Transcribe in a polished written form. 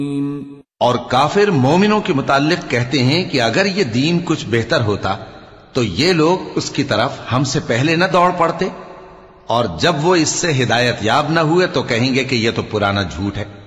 और काफिर मोमिनों के मुताल्लिक कहते हैं कि अगर ये दीन कुछ बेहतर होता तो ये लोग उसकी तरफ हमसे पहले न दौड़ पड़ते, और जब वो इससे हिदायत याब न हुए तो कहेंगे कि यह तो पुराना झूठ है।